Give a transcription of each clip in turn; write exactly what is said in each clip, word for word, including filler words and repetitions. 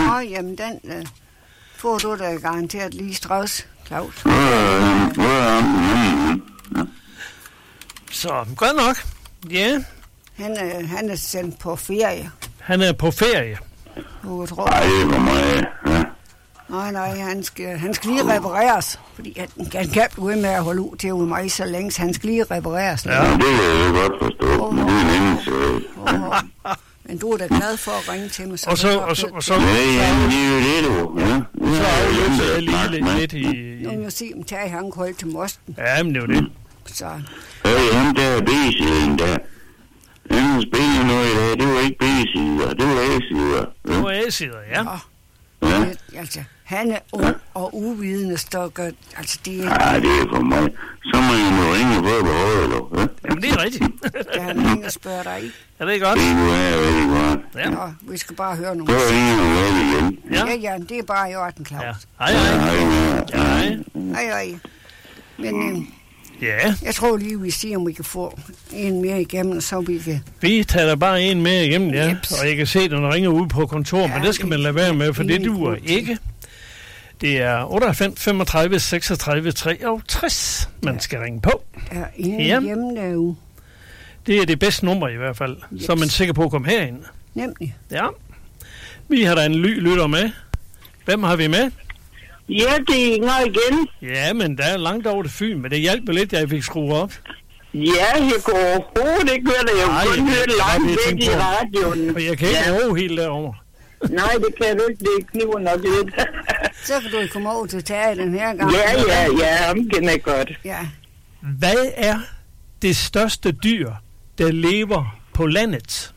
Nå, jamen den øh, får du da garanteret lige straks, Claus. Ja, ja, ja. Så, godt nok. Ja. Han, øh, han er sendt på ferie. Han er på ferie. Du tror. Ej, det var mig, ja. Nej, nej, han skal, han skal lige repareres. Fordi han, han kan blive ved med at holde ud til mig så længe, så han skal lige repareres. Ja. Ja, det kan jeg godt forstå. Oh, Men det er en anden sag. oh, oh. Men du er da glad for at ringe til mig. Så Og så, og så, og så, Ja, ja, det er jo det, du. Ja. så afløser jeg lige Snak lidt, med. lidt i... nu må jeg se, om tager han koldt til mosten. Ja, men det er jo det. Så Hey, ham der B-siden der. Han spiller noget i dag. Det var ikke B-sider, det var A-sider. Nu er jeg sidder, ja. ja. Ja. Altså, han er ung og uvidende stokker. Altså, det er... Ej, det er for mig. Så må jeg nu ringe på på højde, ja. Jamen, det er rigtigt. Der er nogen, der spørger dig i. Er det ikke godt? Det kunne være rigtig godt. Ja. Nå, vi skal bare høre Så nogle. ringer du vel igen. Ja. Ja, ja, det er bare i orden, Claus. Ja. Hej, hej. Hej, Hej. Hej, hej. Men øh, Ja, jeg tror lige, vi siger, om vi kan få en mere igennem, så vi kan... vi tager da bare en med igennem, ja. Jeps. Og jeg kan se, når der ringer ud på kontor, men Ja, det skal det- man lade være med, for det er det en duer god ting. ikke. Det er otteoghalvfems femogtredive seksogtredive treogtres, man skal ringe på. Er ingen Ja. hjemme derude. Det er det bedste nummer i hvert fald, så er man sikker på at komme herind. Nemlig. Ja. Vi har da en ly lytter med. Hvem har vi med? Ja, det er Inger igen. Ja, men der er langt over det Fyn, men det hjalp jo lidt, at jeg fik skruet op. Ja, jeg går overhovedet ikke høre det. Jeg Nej, kan kun høre det det var langt det, jeg væk tænkte i på. radioen. Og jeg kan ikke Ja. råbe helt derovre. Nej, det kan du ikke. Det kniver nok lidt. Så kan du jo komme over til teater den her gang. Ja, ja, ja. Ham kender jeg godt. Ja. Hvad er det største dyr, der lever på landet?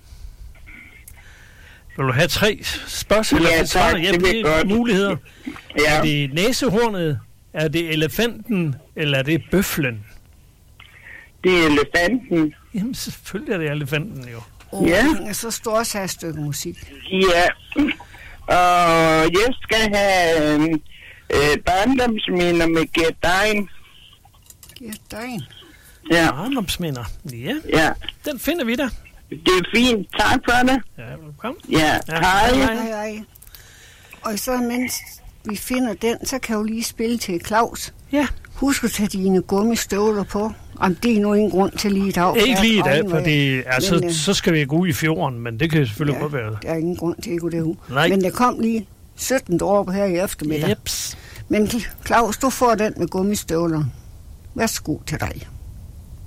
Vil du have tre spørgsmål? Ja, eller svar? tak, Ja, det vil det jeg er godt. muligheder. Ja, Er det næsehornet, er det elefanten, eller er det bøflen? det er elefanten. Jamen, selvfølgelig er det elefanten jo. Og Ja. ja. så står også her et stykke musik. Ja. Og jeg skal have øh, barndomsminder med Gert Dein. Giv dig en. Ja, Barndomsminder. Ja, ja. den finder vi da. Det er fint. Tak for det. Ja, velkommen. Ja, Ja, hej. hej. Hej, hej. Og så mens vi finder den, så kan du lige spille til Claus. Ja, Husk at tage dine gummistøvler på. Om det er nu ingen grund til lige i dag. ikke lige i dag, regnvejr. for det, altså, Men, øh, så skal vi gå ud i fjorden, men det kan selvfølgelig ja, godt være. der er ingen grund til at gå derud. Nej. Men der kom lige sytten dråber her i eftermiddag. Jeps. Men Claus, du får den med gummistøvler. Værsgo til dig.